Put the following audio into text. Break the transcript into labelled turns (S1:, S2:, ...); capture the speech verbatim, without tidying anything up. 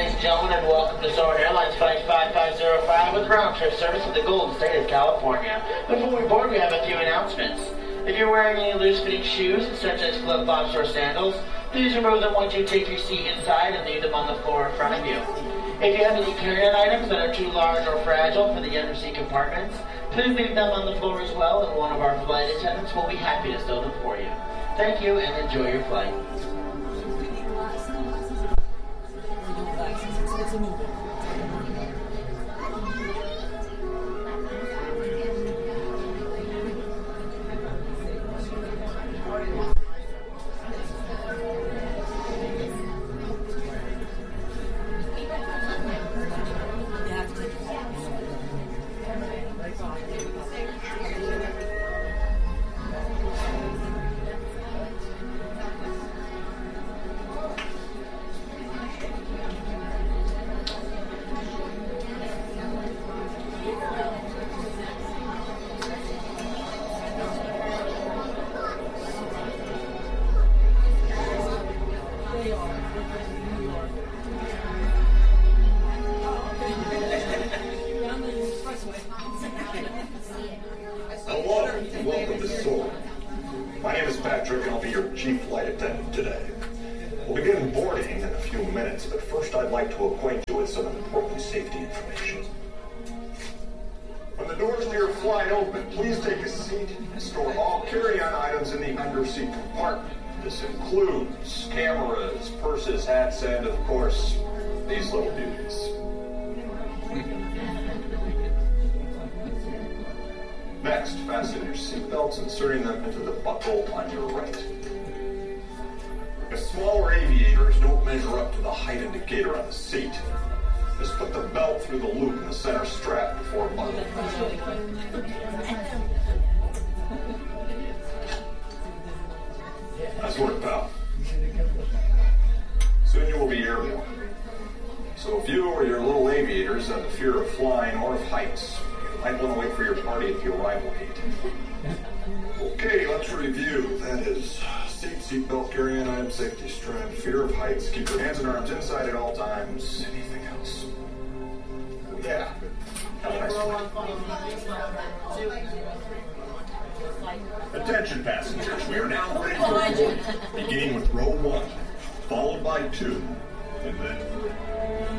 S1: ladies and gentlemen, and welcome to Soarin' Airlines Flight five five zero five with round-trip service to the Golden State of California. Before we board, we have a few announcements. If you're wearing any loose-fitting shoes, such as flip-flops or sandals, please remove them once you take your seat inside and leave them on the floor in front of you. If you have any carry-on items that are too large or fragile for the underseat compartments, please leave them on the floor as well, and one of our flight attendants will be happy to stow them for you. Thank you, and enjoy your flight.
S2: It's a movie.
S3: Hello, and welcome to Soarin'. My name is Patrick, and I'll be your chief flight attendant today. We'll begin boarding in a few minutes, but first I'd like to acquaint you with some important safety information. When the doors to your flight open, please take a seat and store all carry-on items in the underseat compartment. This includes cameras, purses, hats, and, of course, these little beauties. Next, fasten your seatbelts, inserting them into the buckle on your right. If smaller aviators don't measure up to the height indicator on the seat, just put the belt through the loop in the center strap before buckling. Nice work, pal. Soon you will be airborne. So if you or your little aviators have the fear of flying or of heights, you might want to wait for your party at the arrival gate. Okay, let's review. That is seat, seatbelt, carry-on item, safety strap, fear of heights, keep your hands and arms inside at all times. Anything else? Yeah. Have a nice flight. Attention passengers, we are now ready for boarding, beginning with row one, followed by two, and then three.